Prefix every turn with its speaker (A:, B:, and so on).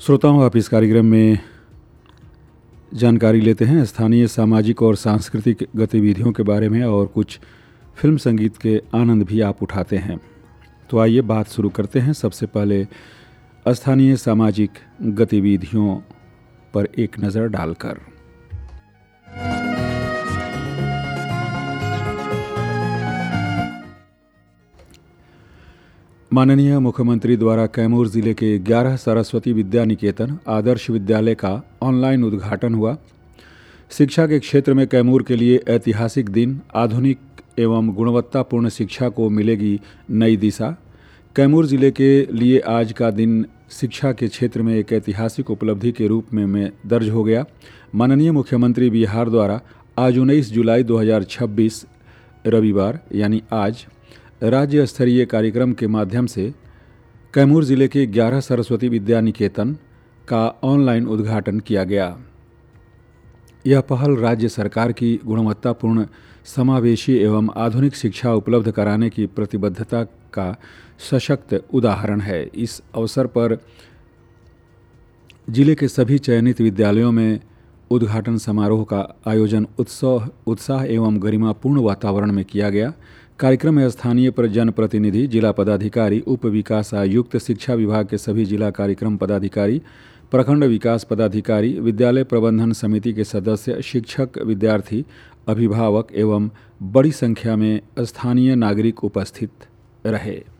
A: श्रोताओं, आप इस कार्यक्रम में जानकारी लेते हैं स्थानीय सामाजिक और सांस्कृतिक गतिविधियों के बारे में और कुछ फिल्म संगीत के आनंद भी आप उठाते हैं। तो आइए बात शुरू करते हैं। सबसे पहले स्थानीय सामाजिक गतिविधियों पर एक नज़र डालकर। माननीय मुख्यमंत्री द्वारा कैमूर जिले के 11 सरस्वती विद्या निकेतन आदर्श विद्यालय का ऑनलाइन उद्घाटन हुआ। शिक्षा के क्षेत्र में कैमूर के लिए ऐतिहासिक दिन, आधुनिक एवं गुणवत्तापूर्ण शिक्षा को मिलेगी नई दिशा। कैमूर जिले के लिए आज का दिन शिक्षा के क्षेत्र में एक ऐतिहासिक उपलब्धि के रूप में दर्ज हो गया। माननीय मुख्यमंत्री बिहार द्वारा आज 19 जुलाई 2026 रविवार यानी आज राज्य स्तरीय कार्यक्रम के माध्यम से कैमूर जिले के 11 सरस्वती विद्या निकेतन का ऑनलाइन उद्घाटन किया गया। यह पहल राज्य सरकार की गुणवत्तापूर्ण, समावेशी एवं आधुनिक शिक्षा उपलब्ध कराने की प्रतिबद्धता का सशक्त उदाहरण है। इस अवसर पर जिले के सभी चयनित विद्यालयों में उद्घाटन समारोह का आयोजन उत्साह एवं गरिमापूर्ण वातावरण में किया गया। कार्यक्रम में स्थानीय जनप्रतिनिधि, जिला पदाधिकारी, उप विकास आयुक्त, शिक्षा विभाग के सभी जिला कार्यक्रम पदाधिकारी, प्रखंड विकास पदाधिकारी, विद्यालय प्रबंधन समिति के सदस्य, शिक्षक, विद्यार्थी, अभिभावक एवं बड़ी संख्या में स्थानीय नागरिक उपस्थित रहे।